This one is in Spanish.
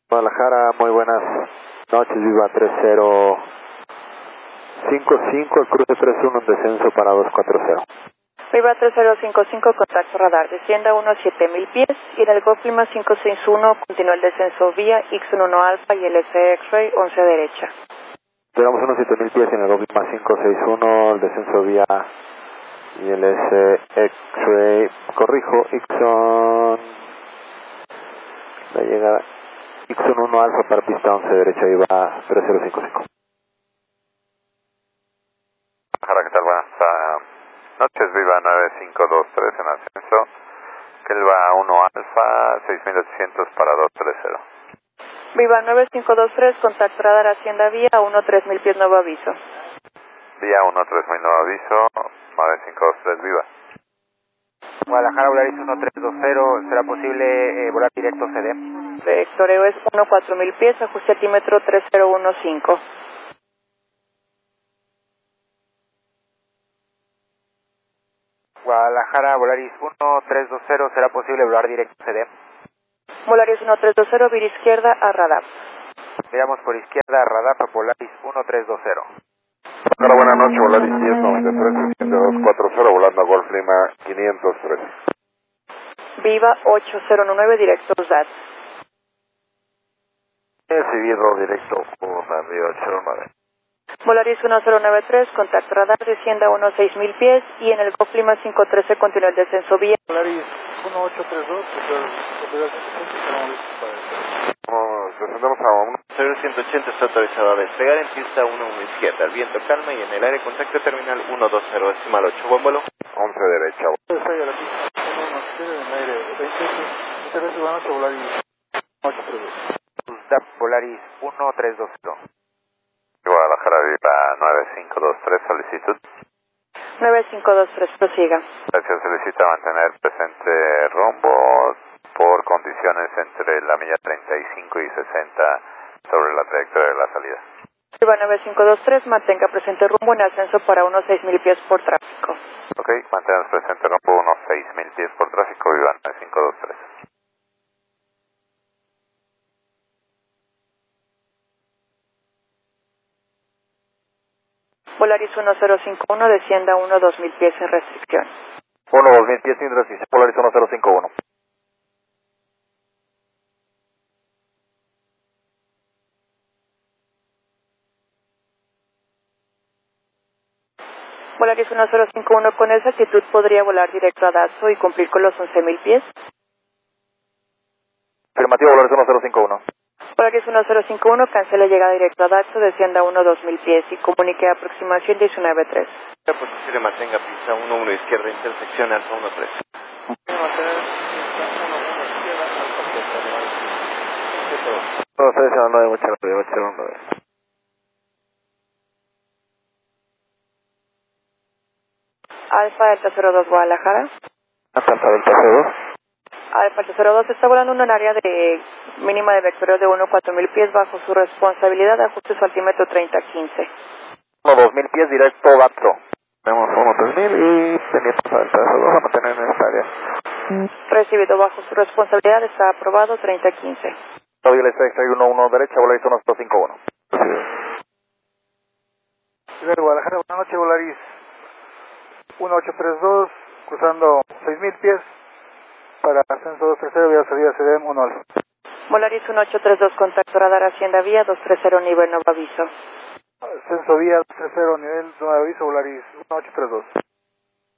Guadalajara, muy buenas noches, Viva 3055, el cruce 31 en descenso para 240. Viva 3055, contacto radar, descienda 7000 pies y en el Golf Lima 561 continúa el descenso vía X11 Alfa y el S X-Ray 11 derecha. Esperamos unos 7000 pies en el Golf Lima 561, el descenso vía y el S X-Ray, corrijo, Ixon, la llegada, X11 Alfa para pista 11 derecha, Viva 3055. Guadalajara, ¿qué tal? Buenas noches, Viva 9523 en ascenso, Kelva 1 Alfa, 6800 para 230. Viva 9523, contacto radar, hacienda vía 3000 pies, nuevo aviso. Vía 13000, nuevo aviso, 9523, Viva. Guadalajara, Volaris 1320, ¿será posible volar directo CD? Vectoreo es 4000 pies, ajuste altímetro 3015. Guadalajara, Volaris 1320, ¿será posible volar directo CD? Volaris 1320, vira izquierda a radar. Miramos por izquierda, radar para Volaris 1320. Hola, buenas noches, Volaris 1093, 240, volando a Golf Lima 503. Viva 809, directo USAT. Recibido directo por la Río 809. Volaris 1093, contacto radar, descienda 6000 pies y en el Golf Lima 513 continúa el descenso vía. Volaris 1832, Descendemos a 180 está autorizado a despegar en pista 1 izquierda, el viento calma y en el aire contacto terminal 120 decimal 8, buen vuelo. 11 derecha. Estoy a la pista 1 izquierda en el aire 28, muchas gracias, buenas noches, Volaris 832. USDAP, Volaris 1320. Guadalajara, Viva 9523, solicitud. 9523, prosiga. Gracias, solicita mantener presente rumbo por condiciones entre la milla 35 y 60 sobre la trayectoria de la salida. Viva 9523, mantenga presente rumbo en ascenso para 6000 pies por tráfico. Ok, mantenemos presente rumbo unos 6000 pies por tráfico, Viva 9523. Volaris 1051, descienda 2000 pies sin restricción. 2000 pies sin restricción, Volaris 1051. Volaris 1051, con esa actitud podría volar directo a Dazo y cumplir con los 11000 pies. Afirmativo, Volaris 1051. Volaris 1051, cancela llegada directo a Dazo, descienda 2000 pies y comunique aproximación 193. La posible mantenga pista 1 izquierda, intersección alfa 13. No, estoy deseando de mucha gracia. Alfa Delta 02, Guadalajara. Alfa Delta 02. Alfa Delta 02 está volando en un área de mínima de vectoreo de 4000 pies bajo su responsabilidad, ajuste su altímetro 3015. 2000 pies directo Dazo. Tenemos 3000 y pendientes a Delta 02 a mantener en esta área. Recibido bajo su responsabilidad, está aprobado 3015. Todavía le estoy 11 derecha, Volaris 1051. Guadalajara, buenas noches, Volaris 1832, cruzando 6000 pies para ascenso 230, vía salida CDM 1 Alfa. Volaris 1832, contacto radar, hacienda vía 230, nivel nuevo aviso. Ascenso vía 230, nivel nuevo aviso, Volaris 1832.